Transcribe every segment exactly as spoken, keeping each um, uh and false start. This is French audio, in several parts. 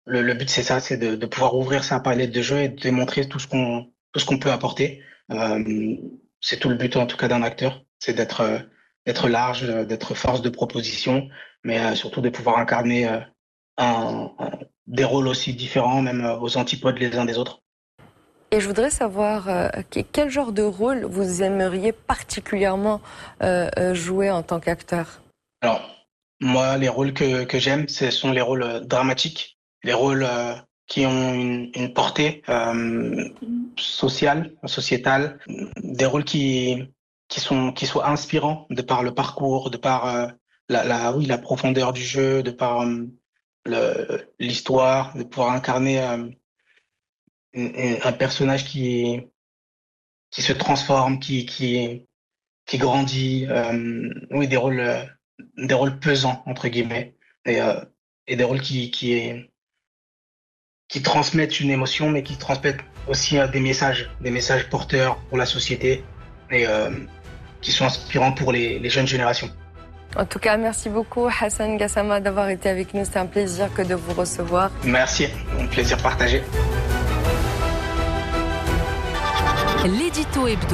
le, le but, c'est ça, c'est de, de pouvoir ouvrir sa palette de jeux et de démontrer tout ce qu'on tout ce qu'on peut apporter. Euh, c'est tout le but, en tout cas, d'un acteur, c'est d'être euh, d'être large, euh, d'être force de proposition, mais euh, surtout de pouvoir incarner euh, un, un- des rôles aussi différents, même euh, aux antipodes les uns des autres. Et je voudrais savoir euh, que- quel genre de rôle vous aimeriez particulièrement euh, euh, jouer en tant qu'acteur. Alors, moi, les rôles que, que j'aime, ce sont les rôles euh, dramatiques, les rôles euh, qui ont une, une portée euh, sociale, sociétale, des rôles qui, qui sont, qui soient inspirants de par le parcours, de par euh, la, la, oui, la profondeur du jeu, de par euh, le- l'histoire, de pouvoir incarner euh, un, un personnage qui, qui se transforme, qui, qui, qui grandit, euh, oui, des rôles, euh, des rôles pesants, entre guillemets, et, euh, et des rôles qui, qui, qui transmettent une émotion, mais qui transmettent aussi euh, des messages, des messages porteurs pour la société, et euh, qui sont inspirants pour les, les jeunes générations. En tout cas, merci beaucoup Hassan Gassama d'avoir été avec nous. C'était un plaisir que de vous recevoir. Merci, un plaisir partagé. L'édito hebdo.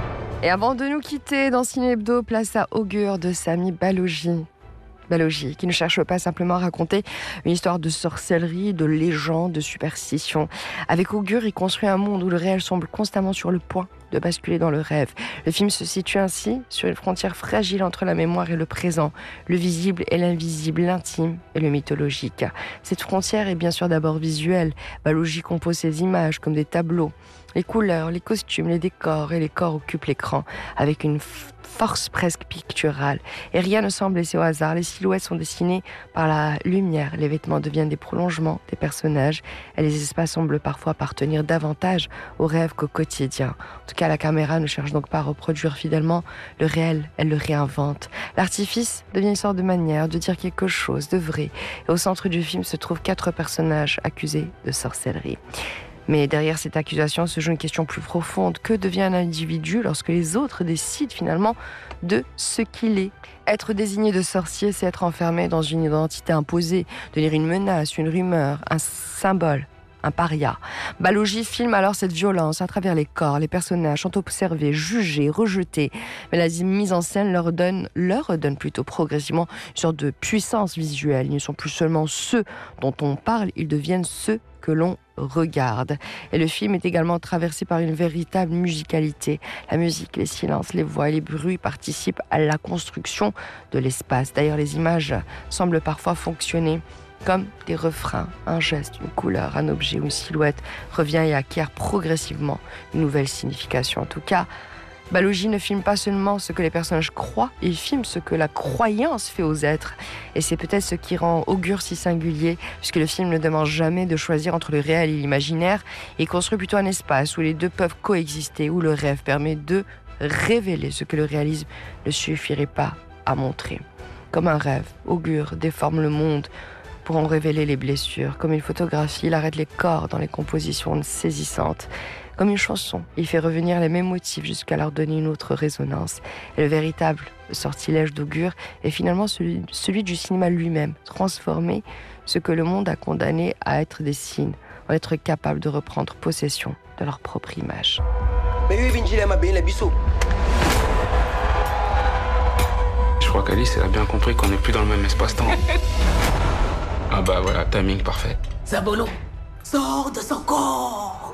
Et avant de nous quitter dans Ciné Hebdo, place à Augure de Sami Balogi. Balogi, qui ne cherche pas simplement à raconter une histoire de sorcellerie, de légende, de superstition. Avec Augure, il construit un monde où le réel semble constamment sur le point de basculer dans le rêve. Le film se situe ainsi sur une frontière fragile entre la mémoire et le présent, le visible et l'invisible, l'intime et le mythologique. Cette frontière est bien sûr d'abord visuelle. Balogi compose ses images comme des tableaux. Les couleurs, les costumes, les décors et les corps occupent l'écran avec une force presque picturale. Et rien ne semble laissé au hasard. Les silhouettes sont dessinées par la lumière. Les vêtements deviennent des prolongements des personnages. Et les espaces semblent parfois appartenir davantage au rêve qu'au quotidien. En tout cas, la caméra ne cherche donc pas à reproduire fidèlement le réel. Elle le réinvente. L'artifice devient une sorte de manière de dire quelque chose de vrai. Et au centre du film se trouvent quatre personnages accusés de sorcellerie. Mais derrière cette accusation se joue une question plus profonde. Que devient un individu lorsque les autres décident finalement de ce qu'il est ? Être désigné de sorcier, c'est être enfermé dans une identité imposée, devenir une menace, une rumeur, un symbole, un paria. Balogi filme alors cette violence à travers les corps. Les personnages sont observés, jugés, rejetés. Mais la mise en scène leur donne, leur donne plutôt progressivement une sorte de puissance visuelle. Ils ne sont plus seulement ceux dont on parle, ils deviennent ceux que l'on regarde. Et le film est également traversé par une véritable musicalité. La musique, les silences, les voix et les bruits participent à la construction de l'espace. D'ailleurs, les images semblent parfois fonctionner comme des refrains. Un geste, une couleur, un objet ou une silhouette revient et acquiert progressivement une nouvelle signification. En tout cas, Balogi ne filme pas seulement ce que les personnages croient, il filme ce que la croyance fait aux êtres. Et c'est peut-être ce qui rend Augure si singulier, puisque le film ne demande jamais de choisir entre le réel et l'imaginaire, et construit plutôt un espace où les deux peuvent coexister, où le rêve permet de révéler ce que le réalisme ne suffirait pas à montrer. Comme un rêve, Augure déforme le monde pour en révéler les blessures. Comme une photographie, il arrête les corps dans les compositions saisissantes. Comme une chanson, il fait revenir les mêmes motifs jusqu'à leur donner une autre résonance. Et le véritable sortilège d'Augure est finalement celui, celui du cinéma lui-même, transformer ce que le monde a condamné à être des signes, en être capable de reprendre possession de leur propre image. Je crois qu'Alice a bien compris qu'on n'est plus dans le même espace-temps. Ah bah voilà, timing parfait. Zabolo, sors de son corps.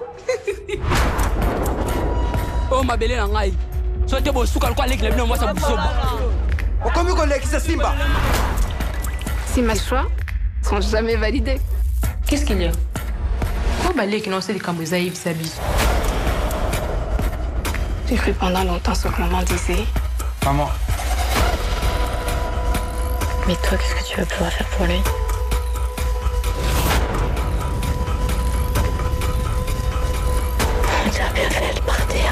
Oh ma belle nangai. Sote bo suka kwa lek lebno mwasa busoba. Okomi ko lek sa simba. Si mes choix sont jamais validés. Qu'est-ce qu'il y a? Oh bah lek non c'est des cambozaïs sabi. J'ai cru pendant longtemps ce que maman disait. Maman. Mais toi, qu'est-ce que tu vas pouvoir faire pour lui? Tu as bien fait de partir.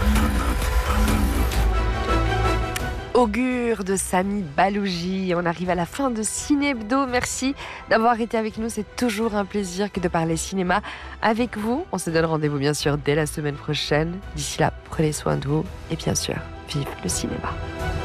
Augure de Sami Balogi. On arrive à la fin de Ciné Hebdo. Merci d'avoir été avec nous. C'est toujours un plaisir que de parler cinéma avec vous. On se donne rendez-vous bien sûr dès la semaine prochaine. D'ici là, prenez soin de vous et bien sûr, vive le cinéma.